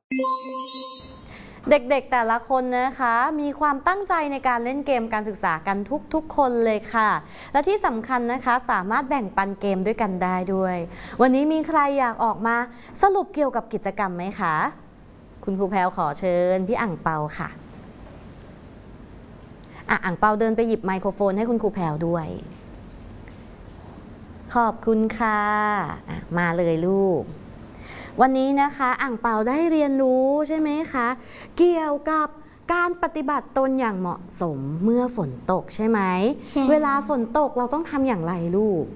เด็กๆแต่ละคนนะคะมีความตั้งใจในการเล่นเกมการศึกษากันทุกๆคนเลยค่ะและที่สำคัญนะคะสามารถแบ่งปันเกมด้วยกันได้ด้วยวันนี้มีใครอยากออกมาสรุปเกี่ยวกับกิจกรรมไหมคะคุณครูแพรวขอเชิญพี่อั่งเปาค่ะอั่งเปาเดินไปหยิบไมโครโฟนให้คุณครูแพรวด้วยขอบคุณค่ะมาเลยลูกวันนี้นะคะอั่งเปาได้เรียนรู้ใช่ไหมคะเกี่ยวกับการปฏิบัติตนอย่างเหมาะสมเมื่อฝนตกใช่ไหมเวลาฝนตกเราต้องทำอย่างไรลูก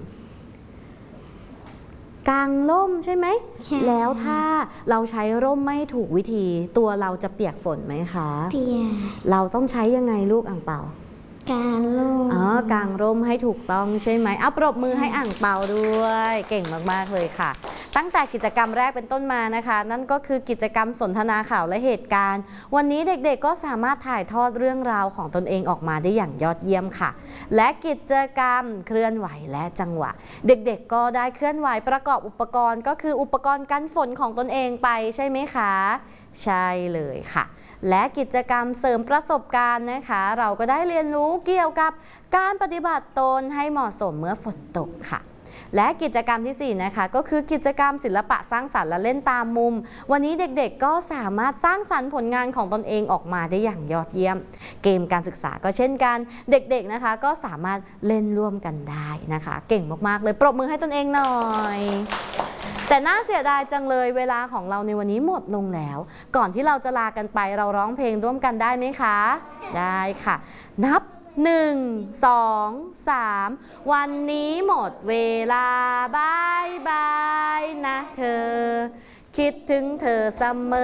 กางร่มใช่ไหมแล้วถ้าเราใช้ร่มไม่ถูกวิธีตัวเราจะเปียกฝนไหมคะเปียกเราต้องใช้ยังไงลูกอั่งเปากางร่มกางร่มให้ถูกต้องใช่ไหมปรบมือให้อั่งเปาด้วยเก่งมากๆเลยค่ะตั้งแต่กิจกรรมแรกเป็นต้นมานะคะนั่นก็คือกิจกรรมสนทนาข่าวและเหตุการณ์วันนี้เด็กๆก็สามารถถ่ายทอดเรื่องราวของตนเองออกมาได้อย่างยอดเยี่ยมค่ะและกิจกรรมเคลื่อนไหวและจังหวะเด็กๆก็ได้เคลื่อนไหวประกอบอุปกรณ์ก็คืออุปกรณ์กันฝนของตนเองไปใช่ไหมคะใช่เลยค่ะและกิจกรรมเสริมประสบการณ์นะคะเราก็ได้เรียนรู้เกี่ยวกับการปฏิบัติตนให้เหมาะสมเมื่อฝนตกค่ะและกิจกรรมที่4นะคะก็คือกิจกรรมศิลปะสร้างสรรค์และเล่นตามมุมวันนี้เด็กๆก็สามารถสร้างสรรค์ผลงานของตนเองออกมาได้อย่างยอดเยี่ยมเกมการศึกษาก็เช่นกันเด็กๆนะคะก็สามารถเล่นร่วมกันได้นะคะเก่งมากๆเลยปรบมือให้ตนเองหน่อยแต่น่าเสียดายจังเลยเวลาของเราในวันนี้หมดลงแล้วก่อนที่เราจะลากันไปเราร้องเพลงร่วมกันได้ไหมคะได้ค่ะนับ1 2 3วันนี้หมดเวลาบายบายนะเธอคิดถึงเธอเสมอ